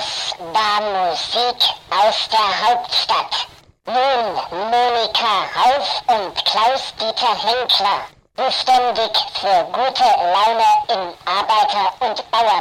Das war Musik aus der Hauptstadt. Nun Monika Rauf und Klaus-Dieter Henkler, beständig für gute Laune im Arbeiter- und Bauern.